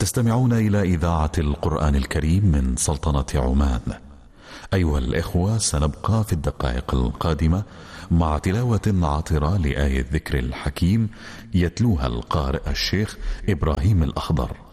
تستمعون إلى إذاعة القرآن الكريم من سلطنة عمان. أيها الإخوة، سنبقى في الدقائق القادمة مع تلاوة عطرة لآية ذكر الحكيم يتلوها القارئ الشيخ إبراهيم الأخضر.